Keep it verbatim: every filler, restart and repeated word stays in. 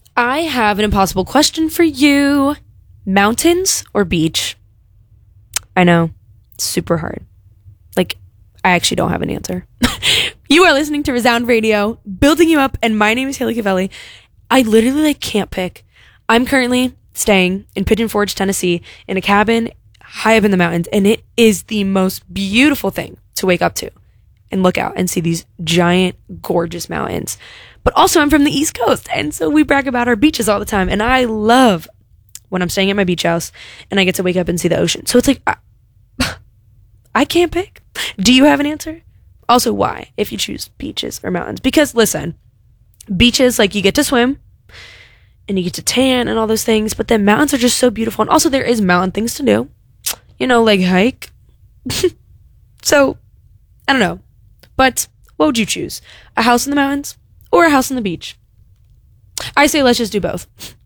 I have an impossible question for you. Mountains or beach? I know. It's super hard. Like, I actually don't have an answer. You are listening to Resound Radio, building you up, and my name is Haley Cavelli. I literally like can't pick. I'm currently staying in Pigeon Forge, Tennessee, in a cabin high up in the mountains, and it is the most beautiful thing to wake up to and look out and see these giant, gorgeous mountains. But also, I'm from the East Coast, and so we brag about our beaches all the time, and I love when I'm staying at my beach house and I get to wake up and see the ocean. So it's like, I, I can't pick. Do you have an answer? Also, why, if you choose beaches or mountains? Because, listen, beaches, like, you get to swim, and you get to tan and all those things, but then mountains are just so beautiful. And also, there is mountain things to do. You know, like hike. So, I don't know. But what would you choose? A house in the mountains or a house on the beach? I say let's just do both.